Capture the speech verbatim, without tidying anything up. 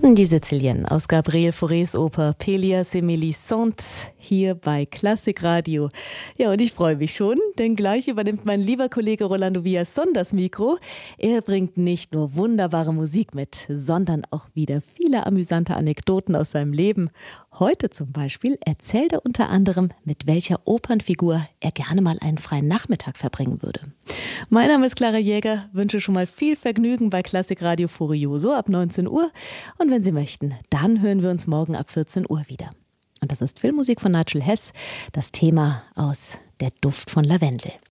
Die Sizilien aus Gabriel Faurés Oper Pelléas et Mélisande hier bei Klassikradio. Ja, und ich freue mich schon, denn gleich übernimmt mein lieber Kollege Rolando Villazón das Mikro. Er bringt nicht nur wunderbare Musik mit, sondern auch wieder viele amüsante Anekdoten aus seinem Leben. Heute zum Beispiel erzählt er unter anderem, mit welcher Opernfigur er gerne mal einen freien Nachmittag verbringen würde. Mein Name ist Clara Jäger, wünsche schon mal viel Vergnügen bei Klassikradio Furioso ab neunzehn Uhr. Und wenn Sie möchten, dann hören wir uns morgen ab vierzehn Uhr wieder. Und das ist Filmmusik von Nigel Hess, das Thema aus Der Duft von Lavendel.